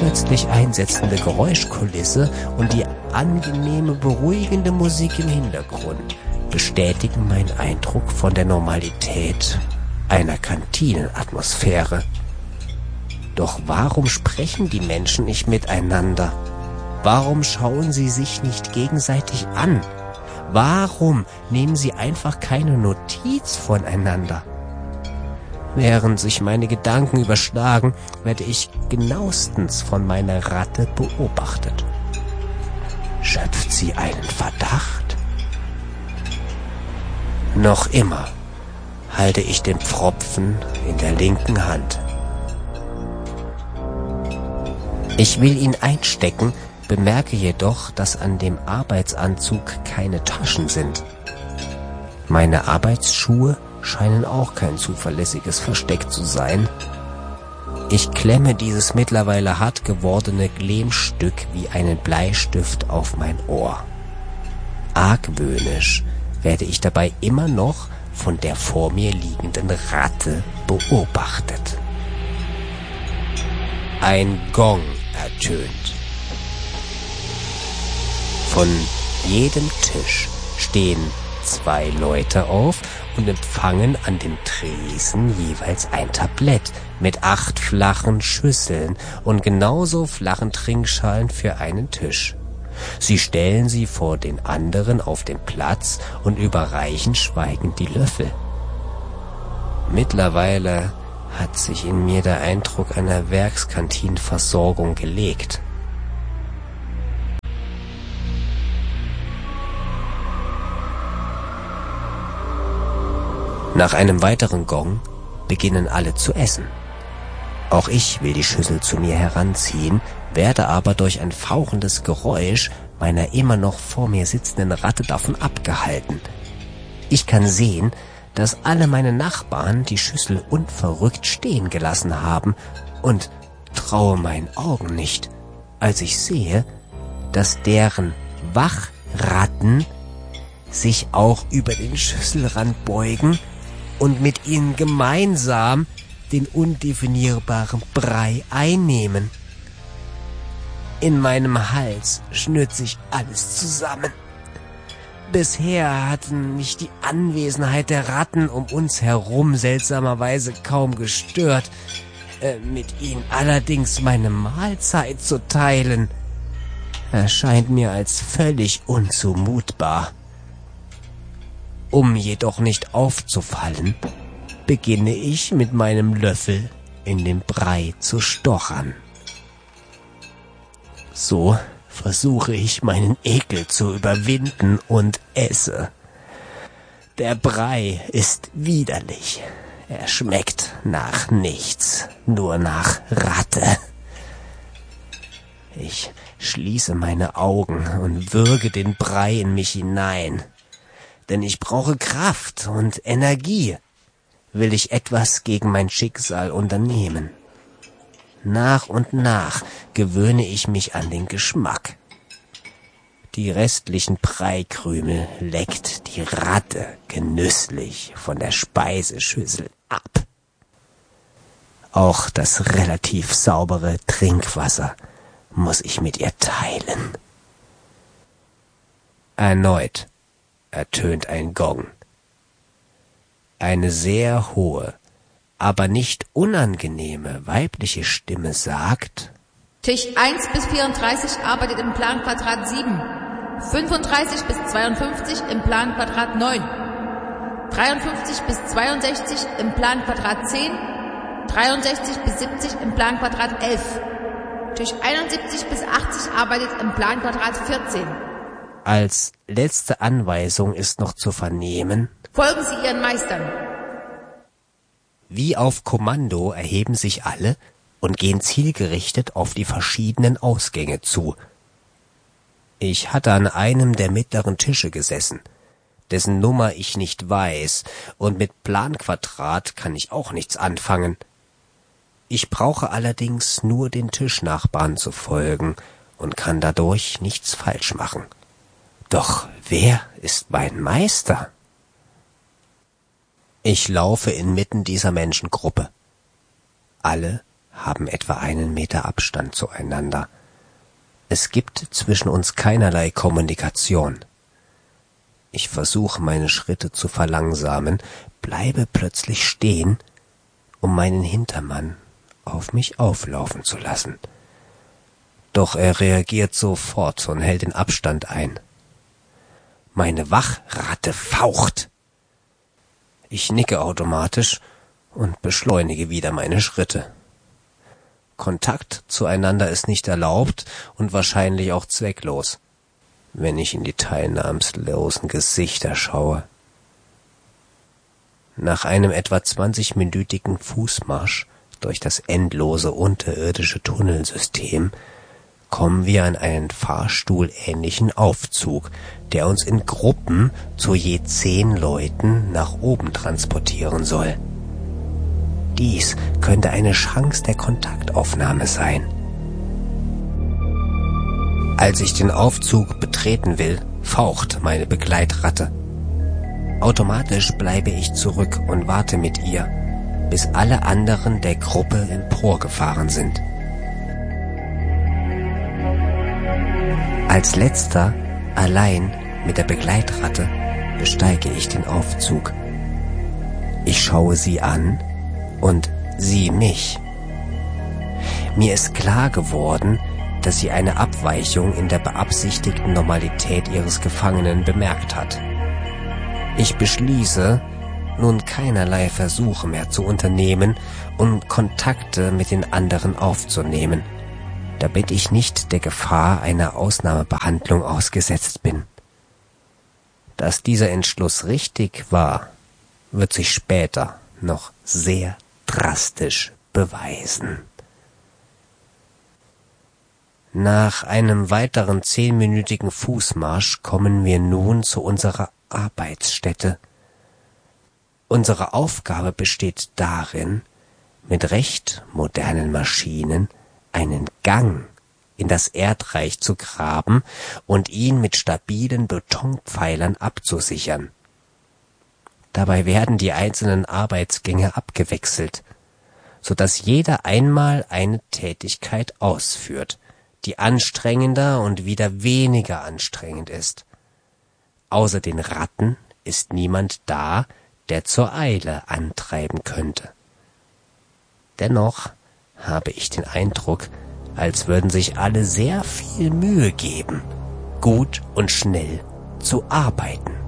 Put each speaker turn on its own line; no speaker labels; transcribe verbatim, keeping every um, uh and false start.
plötzlich einsetzende Geräuschkulisse und die angenehme, beruhigende Musik im Hintergrund bestätigen meinen Eindruck von der Normalität einer Kantinenatmosphäre. Doch warum sprechen die Menschen nicht miteinander? Warum schauen sie sich nicht gegenseitig an? Warum nehmen sie einfach keine Notiz voneinander? Während sich meine Gedanken überschlagen, werde ich genauestens von meiner Ratte beobachtet. Schöpft sie einen Verdacht? Noch immer halte ich den Pfropfen in der linken Hand. Ich will ihn einstecken, bemerke jedoch, dass an dem Arbeitsanzug keine Taschen sind. Meine Arbeitsschuhe scheinen auch kein zuverlässiges Versteck zu sein. Ich klemme dieses mittlerweile hart gewordene Glemstück wie einen Bleistift auf mein Ohr. Argwöhnisch werde ich dabei immer noch von der vor mir liegenden Ratte beobachtet. Ein Gong ertönt. Von jedem Tisch stehen zwei Leute auf und empfangen an dem Tresen jeweils ein Tablett mit acht flachen Schüsseln und genauso flachen Trinkschalen für einen Tisch. Sie stellen sie vor den anderen auf den Platz und überreichen schweigend die Löffel. Mittlerweile hat sich in mir der Eindruck einer Werkskantinenversorgung gelegt. Nach einem weiteren Gong beginnen alle zu essen. Auch ich will die Schüssel zu mir heranziehen, werde aber durch ein fauchendes Geräusch meiner immer noch vor mir sitzenden Ratte davon abgehalten. Ich kann sehen, dass alle meine Nachbarn die Schüssel unverrückt stehen gelassen haben und traue meinen Augen nicht, als ich sehe, dass deren Wachratten sich auch über den Schüsselrand beugen und mit ihnen gemeinsam den undefinierbaren Brei einnehmen. In meinem Hals schnürt sich alles zusammen. Bisher hatten mich die Anwesenheit der Ratten um uns herum seltsamerweise kaum gestört, äh, mit ihnen allerdings meine Mahlzeit zu teilen, erscheint mir als völlig unzumutbar. Um jedoch nicht aufzufallen, beginne ich mit meinem Löffel in den Brei zu stochern. So versuche ich meinen Ekel zu überwinden und esse. Der Brei ist widerlich. Er schmeckt nach nichts, nur nach Ratte. Ich schließe meine Augen und würge den Brei in mich hinein. Denn ich brauche Kraft und Energie, will ich etwas gegen mein Schicksal unternehmen. Nach und nach gewöhne ich mich an den Geschmack. Die restlichen Breikrümel leckt die Ratte genüsslich von der Speiseschüssel ab. Auch das relativ saubere Trinkwasser muss ich mit ihr teilen. Erneut ertönt ein Gong. Eine sehr hohe, aber nicht unangenehme weibliche Stimme sagt:
Tisch eins bis vierunddreißig arbeitet im Planquadrat sieben, fünfunddreißig bis zweiundfünfzig im Planquadrat neun, dreiundfünfzig bis zweiundsechzig im Planquadrat zehn, dreiundsechzig bis siebzig im Planquadrat elf. Tisch einundsiebzig bis achtzig arbeitet im Planquadrat vierzehn.
Als letzte Anweisung ist noch zu vernehmen:
Folgen Sie Ihren Meistern.
Wie auf Kommando erheben sich alle und gehen zielgerichtet auf die verschiedenen Ausgänge zu. Ich hatte an einem der mittleren Tische gesessen, dessen Nummer ich nicht weiß, und mit Planquadrat kann ich auch nichts anfangen. Ich brauche allerdings nur den Tischnachbarn zu folgen und kann dadurch nichts falsch machen. Doch wer ist mein Meister? Ich laufe inmitten dieser Menschengruppe. Alle haben etwa einen Meter Abstand zueinander. Es gibt zwischen uns keinerlei Kommunikation. Ich versuche, meine Schritte zu verlangsamen, bleibe plötzlich stehen, um meinen Hintermann auf mich auflaufen zu lassen. Doch er reagiert sofort und hält den Abstand ein. Meine Wachratte faucht. Ich nicke automatisch und beschleunige wieder meine Schritte. Kontakt zueinander ist nicht erlaubt und wahrscheinlich auch zwecklos, wenn ich in die teilnahmslosen Gesichter schaue. Nach einem etwa zwanzigminütigen Fußmarsch durch das endlose unterirdische Tunnelsystem kommen wir an einen fahrstuhlähnlichen Aufzug, der uns in Gruppen zu je zehn Leuten nach oben transportieren soll. Dies könnte eine Chance der Kontaktaufnahme sein. Als ich den Aufzug betreten will, faucht meine Begleitratte. Automatisch bleibe ich zurück und warte mit ihr, bis alle anderen der Gruppe emporgefahren sind. Als letzter, allein mit der Begleitratte, besteige ich den Aufzug. Ich schaue sie an und sie mich. Mir ist klar geworden, dass sie eine Abweichung in der beabsichtigten Normalität ihres Gefangenen bemerkt hat. Ich beschließe, nun keinerlei Versuche mehr zu unternehmen und Kontakte mit den anderen aufzunehmen, damit ich nicht der Gefahr einer Ausnahmebehandlung ausgesetzt bin. Dass dieser Entschluss richtig war, wird sich später noch sehr drastisch beweisen. Nach einem weiteren zehnminütigen Fußmarsch kommen wir nun zu unserer Arbeitsstätte. Unsere Aufgabe besteht darin, mit recht modernen Maschinen einen Gang in das Erdreich zu graben und ihn mit stabilen Betonpfeilern abzusichern. Dabei werden die einzelnen Arbeitsgänge abgewechselt, so dass jeder einmal eine Tätigkeit ausführt, die anstrengender und wieder weniger anstrengend ist. Außer den Ratten ist niemand da, der zur Eile antreiben könnte. Dennoch habe ich den Eindruck, als würden sich alle sehr viel Mühe geben, gut und schnell zu arbeiten.